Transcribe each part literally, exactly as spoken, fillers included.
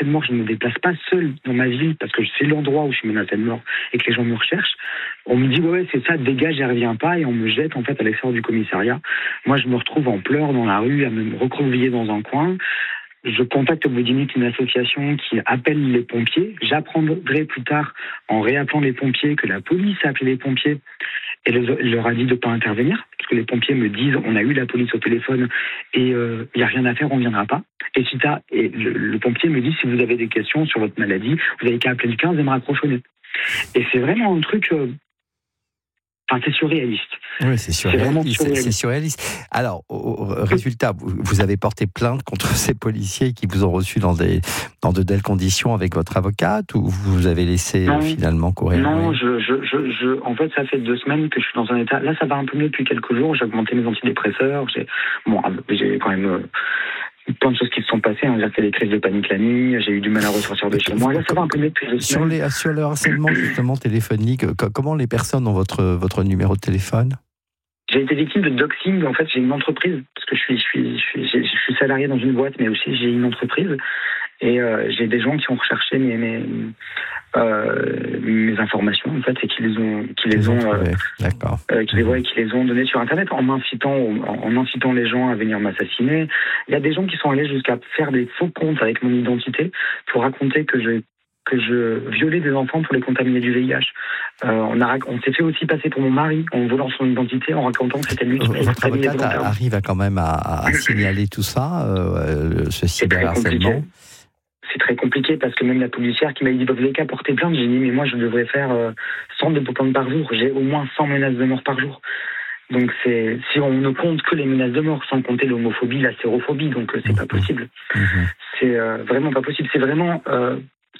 de mort, je ne me déplace pas seul dans ma ville parce que c'est l'endroit où je suis menacé de mort et que les gens me recherchent. On me dit, ouais, ouais c'est ça, dégage, j'y reviens pas, et on me jette en fait à l'extérieur du commissariat. Moi, je me retrouve en pleurs dans la rue, à me recroqueviller dans un coin. Je contacte au bout d'une minute une association qui appelle les pompiers. J'apprendrai plus tard, en réappelant les pompiers, que la police a appelé les pompiers et leur a dit de ne pas intervenir, parce que les pompiers me disent on a eu la police au téléphone et il euh, n'y a rien à faire, on ne viendra pas. Et, si t'as, et le, le pompier me dit si vous avez des questions sur votre maladie, vous avez qu'à appeler le quinze et me raccrocher. Et c'est vraiment un truc... Euh, Enfin, c'est surréaliste. Oui, c'est surréaliste. C'est, c'est surréaliste. Alors, au, au résultat, vous, vous avez porté plainte contre ces policiers qui vous ont reçu dans, des, dans de telles conditions avec votre avocate, ou vous avez laissé non, finalement courir? Non, je, je, je, je, en fait, ça fait deux semaines que je suis dans un état... Là, ça va un peu mieux depuis quelques jours. J'ai augmenté mes antidépresseurs. J'ai, bon, j'ai quand même... Euh, plein de choses qui se sont passées, hein. J'ai fait des crises de panique la nuit, j'ai eu du mal à ressortir de chez moi. Là, ça va un peu mieux depuis deux sur semaines. Les, sur le harcèlement justement téléphonique, comment les personnes ont votre, votre numéro de téléphone? J'ai été victime de doxing. En fait, j'ai une entreprise, parce que je suis, je suis, je suis, je suis salarié dans une boîte, mais aussi j'ai une entreprise. Et euh, j'ai des gens qui ont recherché mes, mes, euh, mes informations, en fait, et qui les ont, qui les ont, euh, D'accord. Euh, qui les voient et qui les ont données sur Internet en incitant, en incitant les gens à venir m'assassiner. Il y a des gens qui sont allés jusqu'à faire des faux comptes avec mon identité pour raconter que je que je violais des enfants pour les contaminer du V I H. Euh, on, a, on s'est fait aussi passer pour mon mari en volant son identité, en racontant que c'était lui qui euh, Votre avocate arrive à quand même à, à signaler tout ça, euh, ce cyberharcèlement? C'est très compliqué parce que même la policière qui m'a dit bah, vous n'avez qu'à porter plainte, j'ai dit mais moi je devrais faire euh, cent dépôts plaintes par jour, j'ai au moins cent menaces de mort par jour. Donc c'est, si on ne compte que les menaces de mort, sans compter l'homophobie, la sérophobie, donc euh, c'est mmh. pas possible. Mmh. C'est euh, vraiment pas possible. C'est vraiment, euh,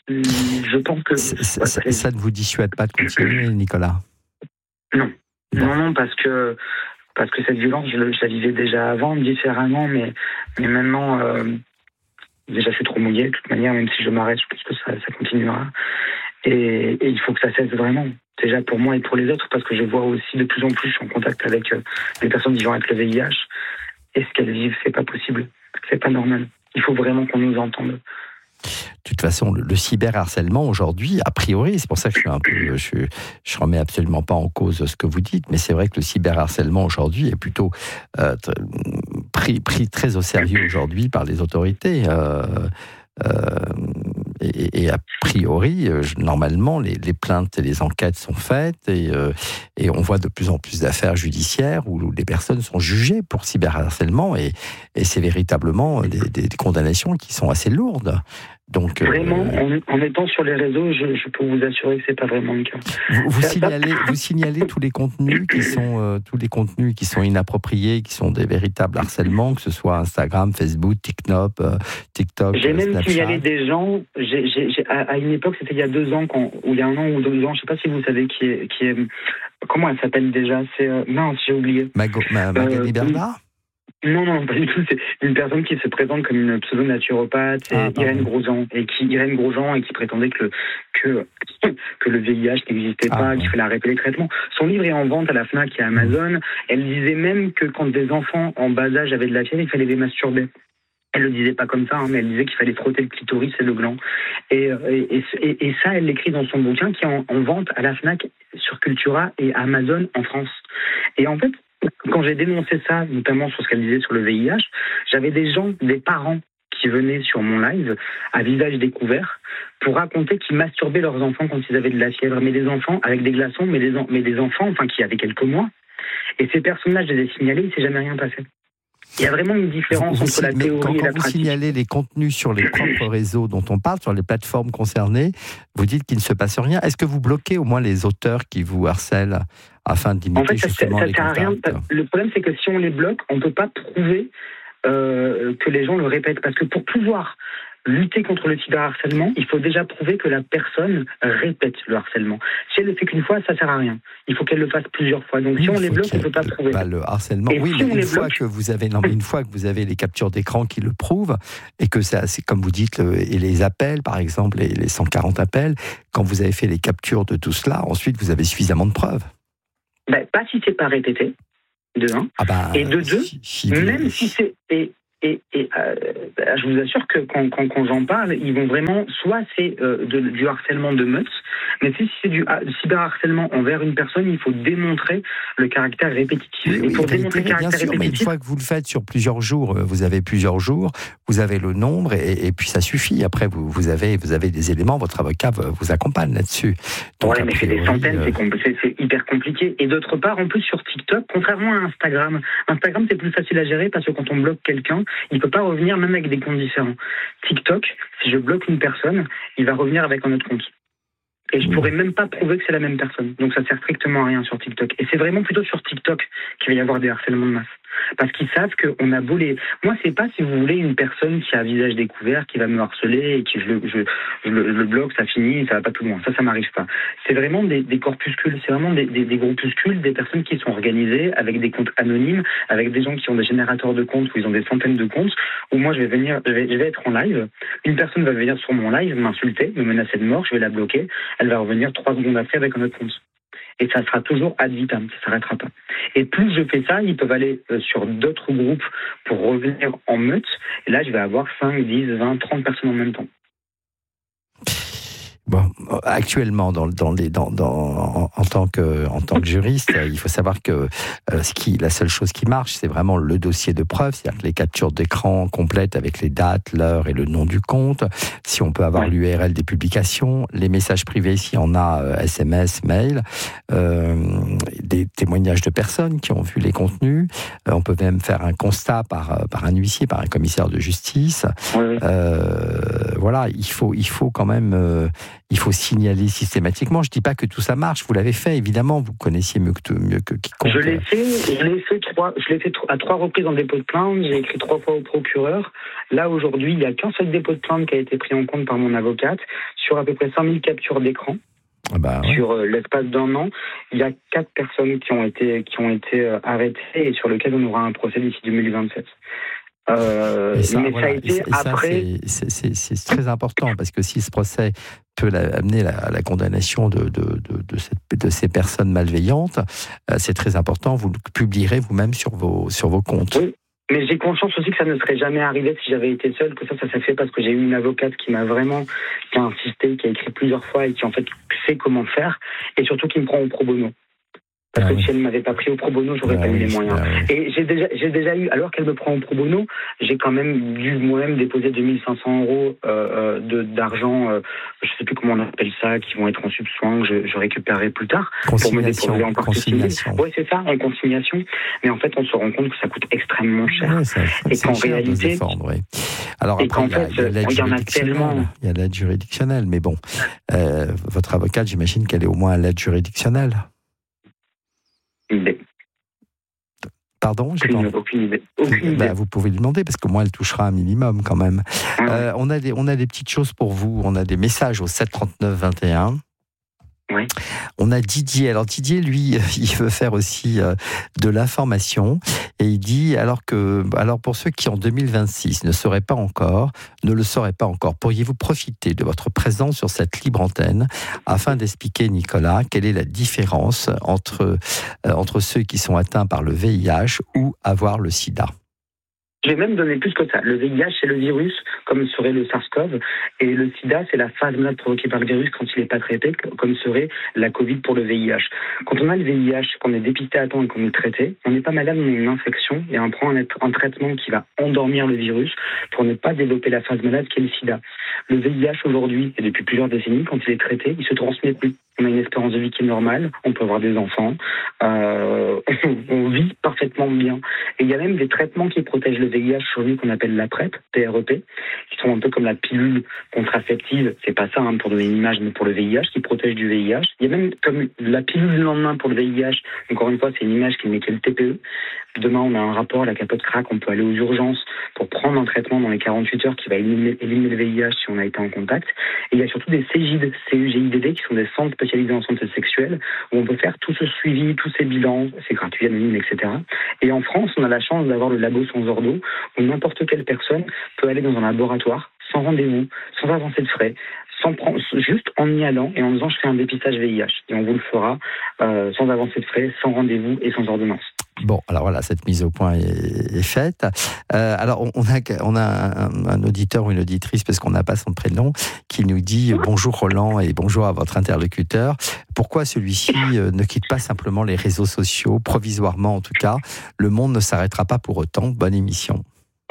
je pense que... C'est, c'est, ça, ça ne vous dissuade pas de continuer, Nicolas? Non. non, non, non, parce que parce que cette violence, je, je la vivais déjà avant, différemment, mais, mais maintenant... Euh, Déjà, je suis trop mouillé, de toute manière, même si je m'arrête, je pense que ça, ça continuera. Et, et il faut que ça cesse vraiment. Déjà pour moi et pour les autres, parce que je vois aussi de plus en plus, je suis en contact avec euh, des personnes vivant avec le V I H. Et ce qu'elles vivent, c'est pas possible. C'est pas normal. Il faut vraiment qu'on nous entende. De toute façon, le, le cyberharcèlement aujourd'hui, a priori, c'est pour ça que je suis un peu, je, je remets absolument pas en cause ce que vous dites, mais c'est vrai que le cyberharcèlement aujourd'hui est plutôt euh, t- pris, pris très au sérieux aujourd'hui par les autorités. Euh, euh, et, et a priori, euh, normalement, les, les plaintes et les enquêtes sont faites et, euh, et on voit de plus en plus d'affaires judiciaires où, où les personnes sont jugées pour cyberharcèlement et, et c'est véritablement des, des condamnations qui sont assez lourdes. Donc, vraiment, euh, en, en étant sur les réseaux, je, je peux vous assurer que c'est pas vraiment le cas. Vous, vous signalez, vous signalez tous les contenus qui sont euh, tous les contenus qui sont inappropriés, qui sont des véritables harcèlements, que ce soit Instagram, Facebook, TikTok, euh, TikTok. J'ai même Snapchat. signalé des gens. J'ai, j'ai, j'ai, à, à une époque, c'était il y a deux ans, quand, ou il y a un an ou deux ans, je sais pas si vous savez qui est, qui est comment elle s'appelle déjà. C'est euh, non, j'ai oublié. Mago, Ma, Magali euh, Bernard. Non, non, pas du tout. C'est une personne qui se présente comme une pseudo-naturopathe, c'est ah, Irène Grosjean, et qui Irène Grosjean et qui prétendait que le que que le V I H n'existait ah, pas, bon. qu'il fallait arrêter les traitements. Son livre est en vente à la Fnac et à Amazon. Mmh. Elle disait même que quand des enfants en bas âge avaient de la fièvre, il fallait les masturber. Elle le disait pas comme ça, hein, mais elle disait qu'il fallait frotter le clitoris et le gland. Et, et, et, et ça, elle l'écrit dans son bouquin qui est en, en vente à la Fnac, sur Cultura et Amazon en France. Et en fait, quand j'ai dénoncé ça, notamment sur ce qu'elle disait sur le V I H, j'avais des gens, des parents qui venaient sur mon live à visage découvert pour raconter qu'ils masturbaient leurs enfants quand ils avaient de la fièvre, mais des enfants avec des glaçons, mais des, mais des enfants, enfin qui avaient quelques mois. Et ces personnes-là, je les ai signalés, il ne s'est jamais rien passé. Il y a vraiment une différence vous, entre la mais théorie quand, et la quand pratique. vous signalez les contenus sur les propres réseaux dont on parle, sur les plateformes concernées, vous dites qu'il ne se passe rien. Est-ce que vous bloquez au moins les auteurs qui vous harcèlent afin d'imiter en fait, justement ça, ça les sert à rien. Le problème, c'est que si on les bloque, on ne peut pas prouver euh, que les gens le répètent. Parce que pour pouvoir lutter contre le cyberharcèlement, il faut déjà prouver que la personne répète le harcèlement. Si elle le fait qu'une fois, ça sert à rien. Il faut qu'elle le fasse plusieurs fois. Donc, oui, si on les bloque, on ne peut pas prouver. Pas le harcèlement. Et oui, si mais une fois bloque... que vous avez, non, mais une fois que vous avez les captures d'écran qui le prouvent et que ça, c'est comme vous dites, le, et les appels, par exemple, les, les cent quarante appels, quand vous avez fait les captures de tout cela, ensuite vous avez suffisamment de preuves. Ben, pas si c'est pas répété. De un. Ah bah, et de deux, si, si même vous... si c'est et Et, et euh, je vous assure que quand, quand, quand j'en parle, ils vont vraiment, soit c'est euh, de, du harcèlement de meute, mais si c'est du cyberharcèlement envers une personne, il faut démontrer le caractère répétitif. Oui, et pour oui, démontrer bien le caractère sûr, répétitif, mais une fois que vous le faites sur plusieurs jours, vous avez plusieurs jours, vous avez le nombre et, et puis ça suffit. Après, vous, vous, avez, vous avez des éléments, votre avocat vous accompagne là-dessus. Donc, ouais, mais c'est des centaines, euh... c'est, c'est hyper compliqué. Et d'autre part, en plus sur TikTok, contrairement à Instagram, Instagram c'est plus facile à gérer parce que quand on bloque quelqu'un, il ne peut pas revenir même avec des comptes différents. TikTok, si je bloque une personne, il va revenir avec un autre compte. Et je ne pourrais même pas prouver que c'est la même personne. Donc ça ne sert strictement à rien sur TikTok. Et c'est vraiment plutôt sur TikTok qu'il va y avoir des harcèlements de masse. Parce qu'ils savent qu'on a beau les... Moi, c'est pas, si vous voulez, une personne qui a un visage découvert, qui va me harceler et qui je, je, je, je le bloque, ça finit, ça va pas plus loin. Ça, ça m'arrive pas. C'est vraiment des, des corpuscules, c'est vraiment des, des, des groupuscules, des personnes qui sont organisées avec des comptes anonymes, avec des gens qui ont des générateurs de comptes où ils ont des centaines de comptes, où moi, je vais venir, je vais, je vais être en live. Une personne va venir sur mon live, m'insulter, me menacer de mort, je vais la bloquer. Elle va revenir trois secondes après avec un autre compte. Et ça sera toujours ad vitam, ça ne s'arrêtera pas. Et plus je fais ça, ils peuvent aller sur d'autres groupes pour revenir en meute. Et là, je vais avoir cinq, dix, vingt, trente personnes en même temps. Bon, actuellement, dans, dans les, dans, dans, en, en, tant que, en tant que juriste, il faut savoir que euh, ce qui, la seule chose qui marche, c'est vraiment le dossier de preuve, c'est-à-dire que les captures d'écran complètes avec les dates, l'heure et le nom du compte, si on peut avoir ouais. l'U R L des publications, les messages privés, s'il y en a, euh, S M S, mail, euh, des témoignages de personnes qui ont vu les contenus, euh, on peut même faire un constat par, par un huissier, par un commissaire de justice. Ouais. Euh, voilà, il faut, il faut quand même... Euh, il faut signaler systématiquement. Je ne dis pas que tout ça marche. Vous l'avez fait, évidemment. Vous connaissiez mieux que, mieux que quiconque. Je l'ai fait. Je l'ai fait, trois, je l'ai fait à trois reprises en dépôt de plainte. J'ai écrit trois fois au procureur. Là, aujourd'hui, il n'y a qu'un seul dépôt de plainte qui a été pris en compte par mon avocate sur à peu près cinq mille captures d'écran. Ah bah ouais. Sur euh, l'espace d'un an, il y a quatre personnes qui ont été, qui ont été euh, arrêtées et sur lesquelles on aura un procès d'ici deux mille vingt-sept. Euh, ça, mais voilà. ça a été et ça, après. C'est, c'est, c'est, c'est très important parce que si ce procès peut la, amener la, à la condamnation de, de, de, de, cette, de ces personnes malveillantes, euh, c'est très important. Vous le publierez vous-même sur vos, sur vos comptes. Oui. Mais j'ai conscience aussi que ça ne serait jamais arrivé si j'avais été seule, que ça, ça s'est fait parce que j'ai eu une avocate qui m'a vraiment, qui a insisté, qui a écrit plusieurs fois et qui en fait sait comment faire et surtout qui me prend au pro bono. Parce ah que oui. si elle ne m'avait pas pris au pro bono, j'aurais ah pas oui, eu les moyens. Ah oui. Et j'ai déjà, j'ai déjà eu, alors qu'elle me prend au pro bono, j'ai quand même dû moi-même déposer deux mille cinq cents euros euh, de, d'argent, euh, je ne sais plus comment on appelle ça, qui vont être en subsoin, que je, je récupérerai plus tard pour me déposer en partie civile. Oui, c'est ça, en consignation. Mais en fait, on se rend compte que ça coûte extrêmement cher. Ouais, ça, ça, et qu'en réalité. Défendre, oui. Alors, après, il y, a, il y a l'aide juridictionnelle. Il y a l'aide juridictionnelle, mais bon, euh, votre avocate, j'imagine qu'elle est au moins à l'aide juridictionnelle. Idée. Pardon, j'ai aucune, pas... aucune idée. Aucune bah, idée. Vous pouvez lui demander parce qu'au moins elle touchera un minimum quand même. Mmh. Euh, on a des, on a des petites choses pour vous. On a des messages au sept trente-neuf vingt et un. Oui. On a Didier. Alors Didier, lui, il veut faire aussi euh, de l'information et il dit alors que, alors pour ceux qui en deux mille vingt-six ne seraient pas encore, ne le sauraient pas encore, pourriez-vous profiter de votre présence sur cette libre antenne afin d'expliquer, Nicolas, quelle est la différence entre euh, entre ceux qui sont atteints par le V I H ou avoir le SIDA? Je vais même donner plus que ça. Le V I H, c'est le virus, comme serait le SARS-CoV, et le SIDA, c'est la phase malade provoquée par le virus quand il n'est pas traité, comme serait la Covid pour le V I H. Quand on a le V I H, qu'on est dépisté à temps et qu'on est traité, on n'est pas malade, on a une infection, et on prend un, un traitement qui va endormir le virus pour ne pas développer la phase malade qui est le SIDA. Le V I H aujourd'hui, et depuis plusieurs décennies, quand il est traité, il se transmet plus. On a une espérance de vie qui est normale, on peut avoir des enfants, euh, on vit parfaitement bien. Et il y a même des traitements qui protègent le V I H sur lui qu'on appelle la PrEP, P R E P, qui sont un peu comme la pilule contraceptive, c'est pas ça hein, pour donner une image, mais pour le V I H, qui protège du V I H. Il y a même comme la pilule du lendemain pour le V I H, encore une fois c'est une image qui met le T P E. Demain on a un rapport, la capote craque, on peut aller aux urgences pour prendre un traitement dans les quarante-huit heures qui va éliminer, éliminer le V I H si on a été en contact. Et il y a surtout des C J D, C U G I D D qui sont des centres spécialisés en santé sexuelle où on peut faire tout ce suivi, tous ces bilans, c'est gratuit, anonyme, et cetera. Et en France, on a la chance d'avoir le labo sans ordo où n'importe quelle personne peut aller dans un laboratoire sans rendez-vous, sans avancer de frais, sans prendre, juste en y allant et en disant je fais un dépistage V I H et on vous le fera euh, sans avancer de frais, sans rendez-vous et sans ordonnance. Bon, alors voilà, cette mise au point est, est faite. Euh, alors, on a, on a un, un auditeur ou une auditrice, parce qu'on n'a pas son prénom, qui nous dit « Bonjour Roland et bonjour à votre interlocuteur. Pourquoi celui-ci euh, ne quitte pas simplement les réseaux sociaux, provisoirement en tout cas? Le monde ne s'arrêtera pas pour autant. Bonne émission. »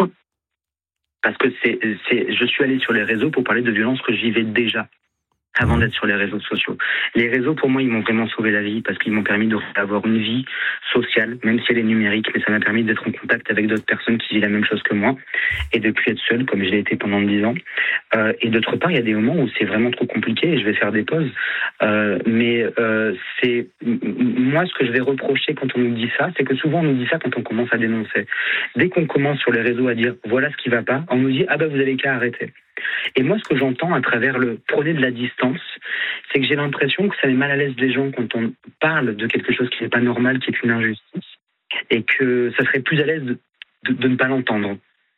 Parce que c'est, c'est, je suis allé sur les réseaux pour parler de violences que je vivais déjà avant d'être sur les réseaux sociaux. Les réseaux, pour moi, ils m'ont vraiment sauvé la vie parce qu'ils m'ont permis d'avoir une vie sociale, même si elle est numérique, mais ça m'a permis d'être en contact avec d'autres personnes qui vivent la même chose que moi et de plus être seul, comme je l'ai été pendant dix ans. Euh, et d'autre part, il y a des moments où c'est vraiment trop compliqué et je vais faire des pauses. Euh, mais euh, c'est moi, ce que je vais reprocher quand on nous dit ça, c'est que souvent on nous dit ça quand on commence à dénoncer. Dès qu'on commence sur les réseaux à dire voilà ce qui va pas, on nous dit ah ben vous avez qu'à arrêter. Et moi, ce que j'entends à travers le prôner de la distance, c'est que j'ai l'impression que ça met mal à l'aise les gens quand on parle de quelque chose qui n'est pas normal, qui est une injustice, et que ça serait plus à l'aise de, de, de ne pas l'entendre.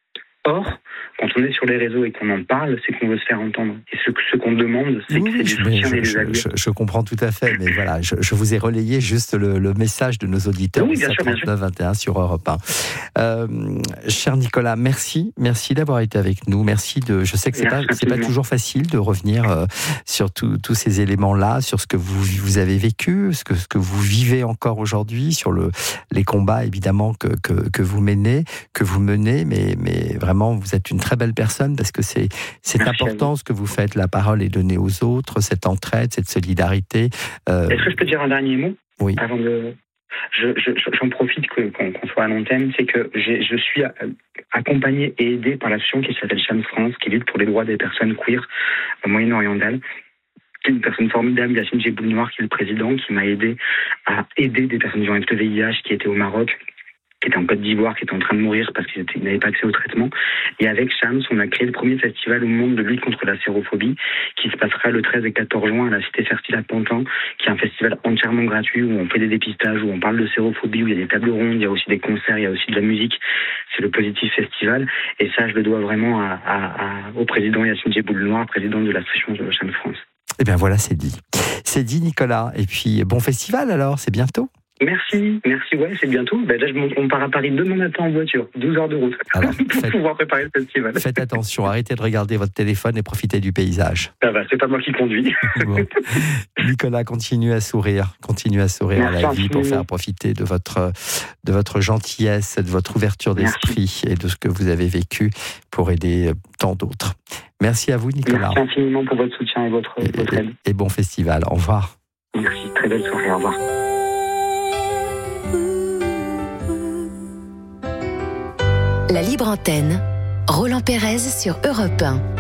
Or, quand on est sur les réseaux et qu'on en parle, c'est qu'on veut se faire entendre. Et ce, ce qu'on demande, c'est oui, que c'est du soutien je, et des alliés. Je, je comprends tout à fait, mais voilà, je, je vous ai relayé juste le, le message de nos auditeurs oui, au sept trente-neuf vingt et un sur Europe un. Euh, cher Nicolas, merci, merci d'avoir été avec nous. Merci de. Je sais que c'est merci pas, c'est pas toujours facile de revenir euh, sur tous ces éléments-là, sur ce que vous, vous avez vécu, ce que, ce que vous vivez encore aujourd'hui, sur le, les combats évidemment que, que, que vous menez, que vous menez, mais, mais vraiment vous êtes une très belle personne parce que c'est, c'est important ce que vous faites. La parole est donnée aux autres, cette entraide, cette solidarité. Euh... Est-ce que je peux dire un dernier mot oui. avant de... Je, je, j'en profite que, qu'on, qu'on soit à l'antenne, c'est que j'ai, je suis accompagné et aidé par l'association qui s'appelle Cham France, qui lutte pour les droits des personnes queer moyen-orientales. C'est une personne formidable, Yacine Jeboul-Noir, qui est le président, qui m'a aidé à aider des personnes vivant avec le V I H qui étaient au Maroc, qui était en Côte d'Ivoire, qui était en train de mourir parce qu'ils n'avaient pas accès au traitement. Et avec Shams, on a créé le premier festival au monde de lutte contre la sérophobie, qui se passera le treize et quatorze juin à la Cité Fertile à Pantin, qui est un festival entièrement gratuit où on fait des dépistages, où on parle de sérophobie, où il y a des tables rondes, il y a aussi des concerts, il y a aussi de la musique. C'est le Positif Festival. Et ça, je le dois vraiment à, à, à, au président Yacine Jeboul-Noir, président de l'association de Cham France. Eh bien voilà, c'est dit. C'est dit, Nicolas. Et puis, bon festival alors, c'est bientôt. Merci, merci, ouais, c'est bientôt. Ben là, je, on part à Paris demain matin en voiture, douze heures de route, alors, pour faites, pouvoir préparer le festival. Faites attention, arrêtez de regarder votre téléphone et profitez du paysage. Ça va, c'est pas moi qui conduis. Bon. Nicolas, continuez à sourire, continuez à sourire merci à la vie pour faire profiter de votre, de votre gentillesse, de votre ouverture d'esprit merci. Et de ce que vous avez vécu pour aider tant d'autres. Merci à vous, Nicolas. Merci infiniment pour votre soutien et votre, et, votre aide. Et bon festival, au revoir. Merci, très belle soirée, au revoir. La Libre Antenne, Roland Pérez sur Europe un.